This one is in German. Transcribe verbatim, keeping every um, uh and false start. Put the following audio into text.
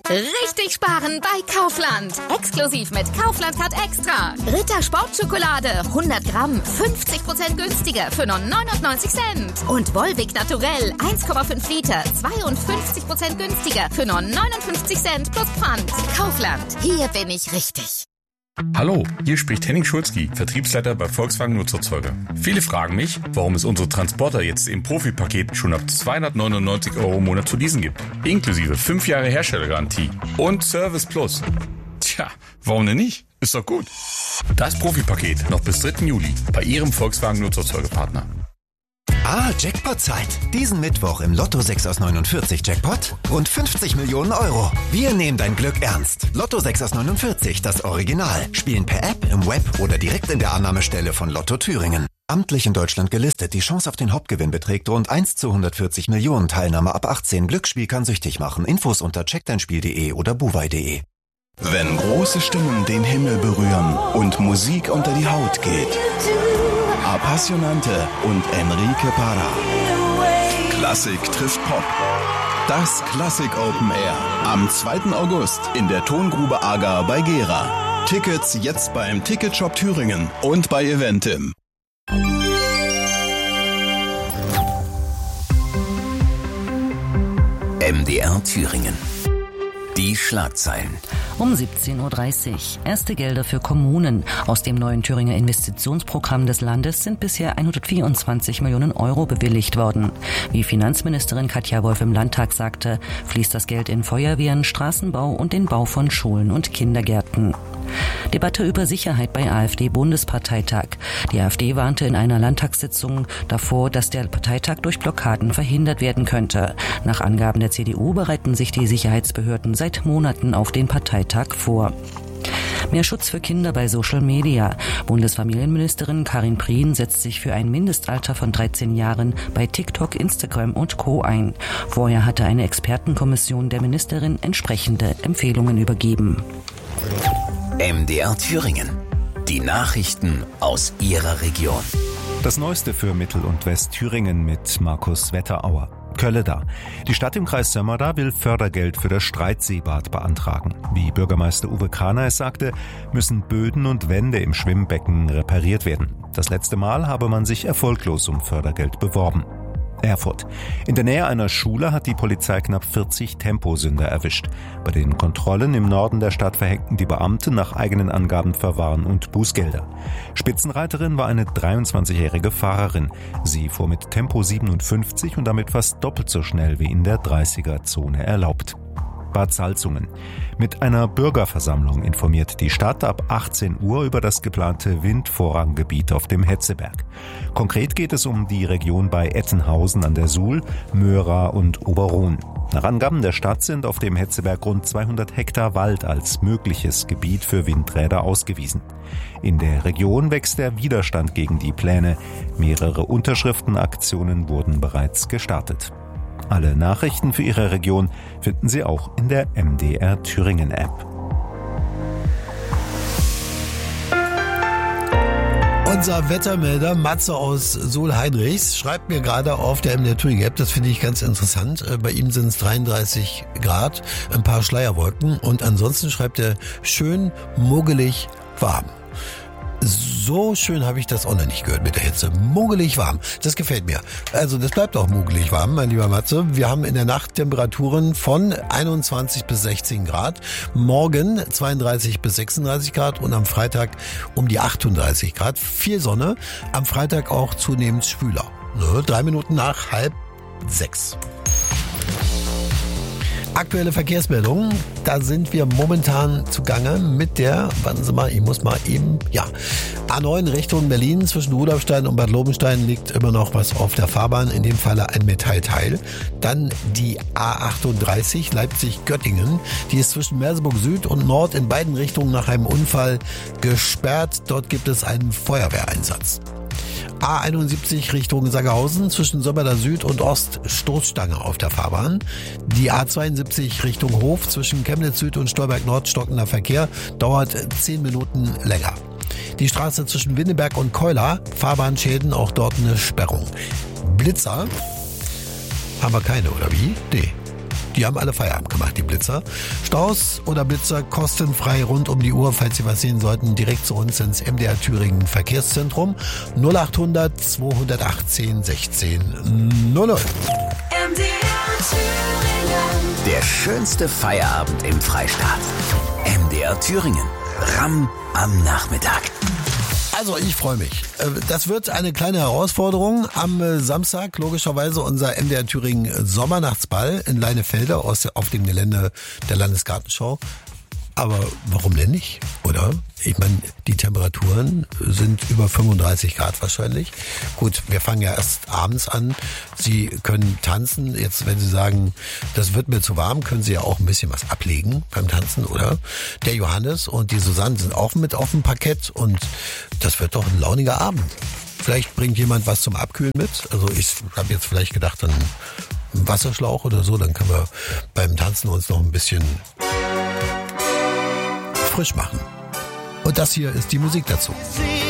Richtig sparen bei Kaufland. Exklusiv mit Kaufland Card Extra. Ritter Sportschokolade hundert Gramm, fünfzig Prozent günstiger für nur neunundneunzig Cent. Und Volvic Naturell eins Komma fünf Liter, zweiundfünfzig Prozent günstiger für nur neunundfünfzig Cent plus Pfand. Kaufland, hier bin ich richtig. Hallo, hier spricht Henning Schulzki, Vertriebsleiter bei Volkswagen Nutzerzeuger. Viele fragen mich, warum es unsere Transporter jetzt im Profipaket schon ab zweihundertneunundneunzig Euro im Monat zu leasen gibt. Inklusive fünf Jahre Herstellergarantie und Service Plus. Tja, warum denn nicht? Ist doch gut. Das Profipaket noch bis dritten Juli bei Ihrem Volkswagen Nutzerzeugerpartner. Ah, Jackpot-Zeit. Diesen Mittwoch im Lotto sechs aus neunundvierzig Jackpot rund fünfzig Millionen Euro. Wir nehmen dein Glück ernst. Lotto sechs aus neunundvierzig, das Original. Spielen per App, im Web oder direkt in der Annahmestelle von Lotto Thüringen. Amtlich in Deutschland gelistet. Die Chance auf den Hauptgewinn beträgt rund eins zu hundertvierzig Millionen. Teilnahme ab achtzehn. Glücksspiel kann süchtig machen. Infos unter check dein spiel punkt de oder buwei punkt de. Wenn große Stimmen den Himmel berühren und Musik unter die Haut geht. Appassionante und Enrique Parra. Klassik trifft Pop. Das Klassik Open Air am zweiten August in der Tongrube Agar bei Gera. Tickets jetzt beim Ticketshop Thüringen und bei Eventim. M D R Thüringen. Die Schlagzeilen. Um siebzehn Uhr dreißig. Erste Gelder für Kommunen. Aus dem neuen Thüringer Investitionsprogramm des Landes sind bisher hundertvierundzwanzig Millionen Euro bewilligt worden. Wie Finanzministerin Katja Wolf im Landtag sagte, fließt das Geld in Feuerwehren, Straßenbau und den Bau von Schulen und Kindergärten. Debatte über Sicherheit bei AfD-Bundesparteitag. Die AfD warnte in einer Landtagssitzung davor, dass der Parteitag durch Blockaden verhindert werden könnte. Nach Angaben der C D U bereiten sich die Sicherheitsbehörden seit Monaten auf den Parteitag vor. Mehr Schutz für Kinder bei Social Media. Bundesfamilienministerin Karin Prien setzt sich für ein Mindestalter von dreizehn Jahren bei TikTok, Instagram und Co. ein. Vorher hatte eine Expertenkommission der Ministerin entsprechende Empfehlungen übergeben. M D R Thüringen. Die Nachrichten aus Ihrer Region. Das Neueste für Mittel- und Westthüringen mit Markus Wetterauer. Kölleda. Die Stadt im Kreis Sömmerda will Fördergeld für das Streitseebad beantragen. Wie Bürgermeister Uwe Kraner es sagte, müssen Böden und Wände im Schwimmbecken repariert werden. Das letzte Mal habe man sich erfolglos um Fördergeld beworben. Erfurt. In der Nähe einer Schule hat die Polizei knapp vierzig Temposünder erwischt. Bei den Kontrollen im Norden der Stadt verhängten die Beamten nach eigenen Angaben Verwarn und Bußgelder. Spitzenreiterin war eine dreiundzwanzigjährige Fahrerin. Sie fuhr mit Tempo siebenundfünfzig und damit fast doppelt so schnell wie in der dreißiger-Zone erlaubt. Bad Salzungen. Mit einer Bürgerversammlung informiert die Stadt ab achtzehn Uhr über das geplante Windvorranggebiet auf dem Hetzeberg. Konkret geht es um die Region bei Ettenhausen an der Suhl, Möhra und Oberrohn. Nach Angaben der Stadt sind auf dem Hetzeberg rund zweihundert Hektar Wald als mögliches Gebiet für Windräder ausgewiesen. In der Region wächst der Widerstand gegen die Pläne. Mehrere Unterschriftenaktionen wurden bereits gestartet. Alle Nachrichten für Ihre Region finden Sie auch in der M D R Thüringen App. Unser Wettermelder Matze aus Suhl-Heinrichs schreibt mir gerade auf der M D R Thüringen App, das finde ich ganz interessant, bei ihm sind es dreiunddreißig Grad, ein paar Schleierwolken und ansonsten schreibt er schön muggelig warm. So schön habe ich das auch noch nicht gehört mit der Hitze. Muggelig warm. Das gefällt mir. Also das bleibt auch muggelig warm, mein lieber Matze. Wir haben in der Nacht Temperaturen von einundzwanzig bis sechzehn Grad. Morgen zweiunddreißig bis sechsunddreißig Grad und am Freitag um die achtunddreißig Grad. Viel Sonne. Am Freitag auch zunehmend schwüler. Ne? Drei Minuten nach halb sechs. Aktuelle Verkehrsmeldungen, da sind wir momentan zugange mit der, warten Sie mal, ich muss mal eben, ja, A neun Richtung Berlin zwischen Rudolfstein und Bad Lobenstein liegt immer noch was auf der Fahrbahn, in dem Falle ein Metallteil. Dann die A achtunddreißig Leipzig-Göttingen, die ist zwischen Merseburg Süd und Nord in beiden Richtungen nach einem Unfall gesperrt. Dort gibt es einen Feuerwehreinsatz. A einundsiebzig Richtung Sangerhausen zwischen Sömmerda Süd und Ost Stoßstange auf der Fahrbahn. Die A zweiundsiebzig Richtung Hof zwischen Chemnitz Süd und Stolberg Nord stockender Verkehr dauert zehn Minuten länger. Die Straße zwischen Winneberg und Keular, Fahrbahnschäden, auch dort eine Sperrung. Blitzer haben wir keine, oder wie? Nee. die haben alle Feierabend gemacht, die Blitzer. Staus oder Blitzer kostenfrei rund um die Uhr, falls Sie was sehen sollten, direkt zu uns ins M D R Thüringen Verkehrszentrum null achthundert zweihundertachtzehn sechzehn null null. M D R Thüringen. Der schönste Feierabend im Freistaat. M D R Thüringen. Ramm am Nachmittag. Also ich freue mich. Das wird eine kleine Herausforderung am Samstag. Logischerweise unser M D R Thüringen Sommernachtsball in Leinefelde aus, auf dem Gelände der Landesgartenschau. Aber warum denn nicht, oder? Ich meine, die Temperaturen sind über fünfunddreißig Grad wahrscheinlich. Gut, wir fangen ja erst abends an. Sie können tanzen. Jetzt, wenn Sie sagen, das wird mir zu warm, können Sie ja auch ein bisschen was ablegen beim Tanzen, oder? Der Johannes und die Susanne sind auch mit auf dem Parkett und das wird doch ein launiger Abend. Vielleicht bringt jemand was zum Abkühlen mit. Also ich habe jetzt vielleicht gedacht, dann einen Wasserschlauch oder so, dann können wir beim Tanzen uns noch ein bisschen frisch machen. Und das hier ist die Musik dazu.